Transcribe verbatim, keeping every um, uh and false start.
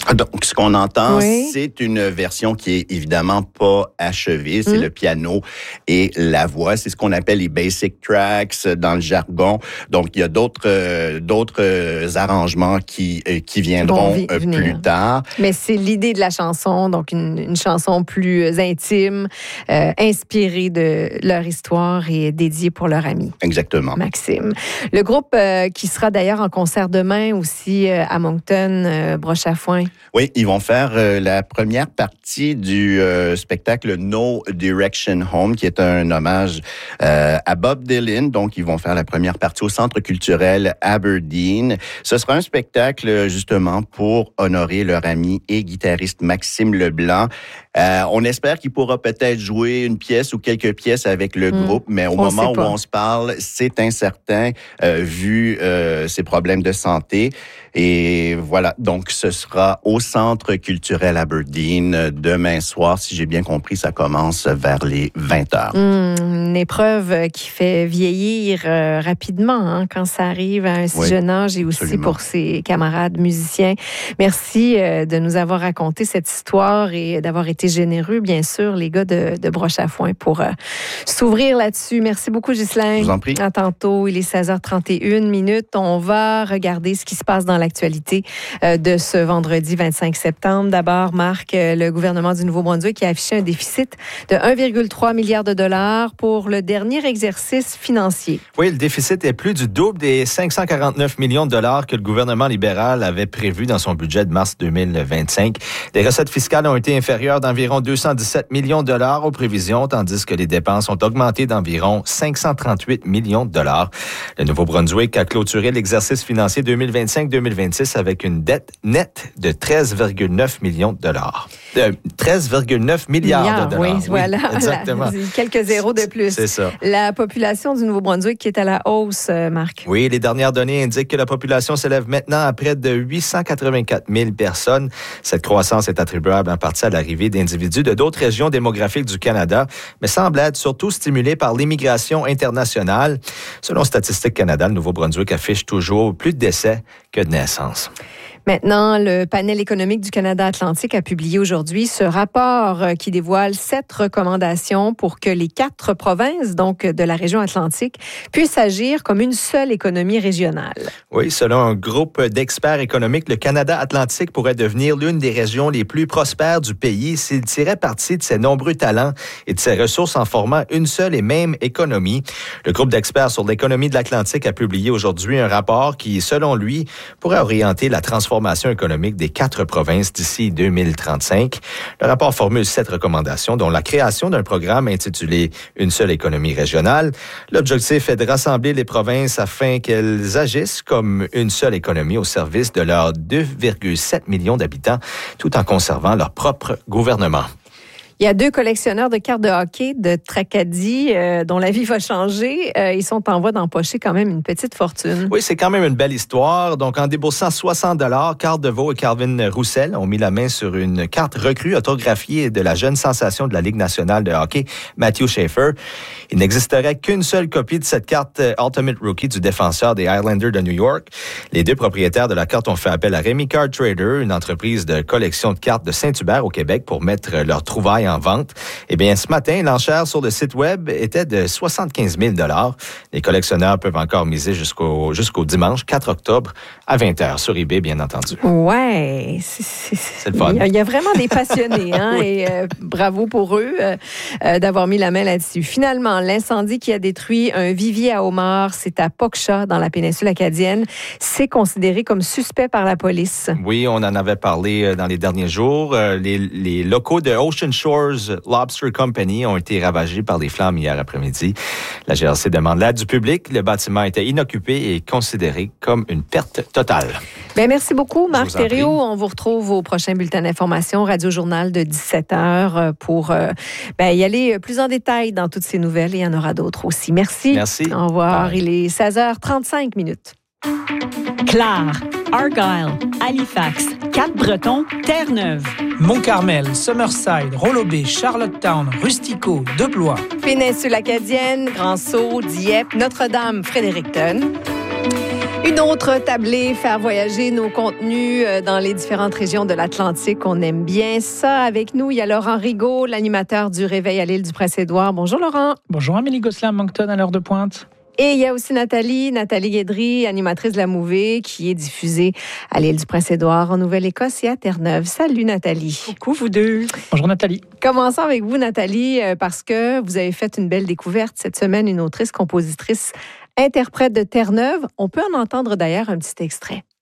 Donc, ce qu'on entend, oui. c'est une version qui est évidemment pas achevée. C'est mmh. le piano et la voix. C'est ce qu'on appelle les basic tracks dans le jargon. Donc, il y a d'autres euh, d'autres euh, arrangements qui euh, qui viendront bon, euh, plus tard. Mais c'est l'idée de la chanson, donc une, une chanson plus intime, euh, inspirée de leur histoire et dédiée pour leur ami. Exactement. Maxime. Le groupe euh, qui sera d'ailleurs en concert demain aussi euh, à Moncton, euh, Broche à Foin. Oui, ils vont faire euh, la première partie du euh, spectacle No Direction Home, qui est un hommage euh, à Bob Dylan. Donc, ils vont faire la première partie au Centre culturel Aberdeen. Ce sera un spectacle, justement, pour honorer leur ami et guitariste Maxime Leblanc. Euh, on espère qu'il pourra peut-être jouer une pièce ou quelques pièces avec le mmh. groupe, mais au on moment où on se parle, c'est incertain, euh, vu euh, ses problèmes de santé. Et voilà, donc ce sera au Centre culturel Aberdeen demain soir. Si j'ai bien compris, ça commence vers les vingt heures. Mmh, une épreuve qui fait vieillir euh, rapidement hein, quand ça arrive à un si oui, jeune âge et aussi absolument. Pour ses camarades musiciens. Merci euh, de nous avoir raconté cette histoire et d'avoir été généreux, bien sûr, les gars de, de Broche à Foin, pour euh, s'ouvrir là-dessus. Merci beaucoup, Ghislain. Je vous en prie. À tantôt. Il est seize heures trente et une minutes. On va regarder ce qui se passe dans l'actualité euh, de ce vendredi vingt-cinq septembre. D'abord, Marc, le gouvernement du Nouveau-Brunswick qui a affiché un déficit de un virgule trois milliard de dollars pour le dernier exercice financier. Oui, le déficit est plus du double des cinq cent quarante-neuf millions de dollars que le gouvernement libéral avait prévu dans son budget de mars deux mille vingt-cinq. Les recettes fiscales ont été inférieures d'environ deux cent dix-sept millions de dollars aux prévisions, tandis que les dépenses ont augmenté d'environ cinq cent trente-huit millions de dollars. Le Nouveau-Brunswick a clôturé l'exercice financier deux mille vingt-cinq deux mille vingt-six avec une dette nette de treize virgule neuf millions de dollars. Euh, treize virgule neuf milliards Milliard, de dollars. Oui, voilà. Oui, exactement. La, quelques zéros de plus. C'est ça. La population du Nouveau-Brunswick qui est à la hausse, Marc. Oui, les dernières données indiquent que la population s'élève maintenant à près de huit cent quatre-vingt-quatre mille personnes. Cette croissance est attribuable en partie à l'arrivée d'individus de d'autres régions démographiques du Canada, mais semble être surtout stimulée par l'immigration internationale. Selon Statistique Canada, le Nouveau-Brunswick affiche toujours plus de décès que de naissances. Maintenant, le panel économique du Canada Atlantique a publié aujourd'hui ce rapport qui dévoile sept recommandations pour que les quatre provinces, donc de la région Atlantique, puissent agir comme une seule économie régionale. Oui, selon un groupe d'experts économiques, le Canada Atlantique pourrait devenir l'une des régions les plus prospères du pays s'il tirait parti de ses nombreux talents et de ses ressources en formant une seule et même économie. Le groupe d'experts sur l'économie de l'Atlantique a publié aujourd'hui un rapport qui, selon lui, pourrait orienter la transformation économique des quatre provinces d'ici deux mille trente-cinq. Le rapport formule sept recommandations, dont la création d'un programme intitulé « Une seule économie régionale ». L'objectif est de rassembler les provinces afin qu'elles agissent comme une seule économie au service de leurs deux virgule sept millions d'habitants, tout en conservant leur propre gouvernement. Il y a deux collectionneurs de cartes de hockey de Tracadie euh, dont la vie va changer. Euh, ils sont en voie d'empocher quand même une petite fortune. Oui, c'est quand même une belle histoire. Donc, en déboursant soixante dollars, Carl Deveau et Calvin Roussel ont mis la main sur une carte recrue autographiée de la jeune sensation de la Ligue nationale de hockey, Matthew Schaefer. Il n'existerait qu'une seule copie de cette carte Ultimate Rookie du défenseur des Islanders de New York. Les deux propriétaires de la carte ont fait appel à Rémi Card Trader, une entreprise de collection de cartes de Saint-Hubert au Québec, pour mettre leurs trouvailles en vente. Eh bien, ce matin, l'enchère sur le site web était de soixante-quinze mille dollars. Les collectionneurs peuvent encore miser jusqu'au, jusqu'au dimanche quatre octobre à vingt heures sur eBay, bien entendu. Ouais, c'est, c'est, c'est le fun. Il y, a, il y a vraiment des passionnés, hein, oui. Et euh, bravo pour eux euh, euh, d'avoir mis la main là-dessus. Finalement, l'incendie qui a détruit un vivier à homards, c'est à Pokcha, dans la péninsule acadienne. C'est considéré comme suspect par la police. Oui, on en avait parlé dans les derniers jours. Les, les locaux de Ocean Shores Lobster Company ont été ravagés par des flammes hier après-midi. La G R C demande l'aide du public. Le bâtiment était inoccupé et considéré comme une perte totale. Bien, merci beaucoup, Marc Thériault. On vous retrouve au prochain bulletin d'information Radio Journal de dix-sept heures pour euh, ben, y aller plus en détail dans toutes ces nouvelles. Et il y en aura d'autres aussi. Merci. Merci. Au revoir. Bye. Il est seize heures trente-cinq minutes. Clare, Argyle, Halifax, Cap-Breton, Terre-Neuve, Mont-Carmel, Summerside, Rollo-Bay, Charlottetown, Rustico, Deblois, Péninsule acadienne, Grand-Sault, Dieppe, Notre-Dame, Fredericton. Une autre tablée, faire voyager nos contenus dans les différentes régions de l'Atlantique. On aime bien ça. Avec nous, il y a Laurent Rigaud, l'animateur du Réveil à l'île du Prince-Édouard. Bonjour Laurent. Bonjour Amélie Gosselin-Moncton à l'heure de pointe. Et il y a aussi Nathalie, Nathalie Guédry, animatrice de La Mouvée, qui est diffusée à l'île du Prince-Édouard, en Nouvelle-Écosse et à Terre-Neuve. Salut Nathalie. Coucou vous deux. Bonjour Nathalie. Commençons avec vous Nathalie, parce que vous avez fait une belle découverte cette semaine, une autrice, compositrice, interprète de Terre-Neuve. On peut en entendre d'ailleurs un petit extrait.